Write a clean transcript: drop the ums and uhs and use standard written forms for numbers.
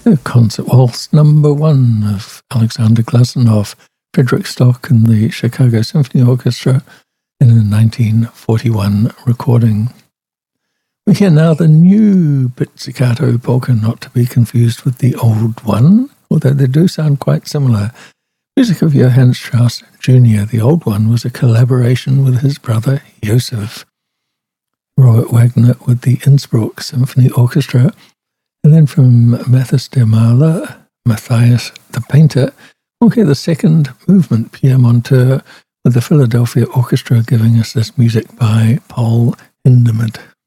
Concert Waltz number 1 of Alexander Glazunov, Frederick Stock and the Chicago Symphony Orchestra in a 1941 recording. We hear now the new pizzicato polka, not to be confused with the old one, although they do sound quite similar. Music of Johann Strauss Jr. The old one was a collaboration with his brother Joseph. Robert Wagner with the Innsbruck Symphony Orchestra. And then from Mathis der Maler, Matthias the Painter, we'll hear the second movement, Pierre Monteur, with the Philadelphia Orchestra giving us this music by Paul Hindemith.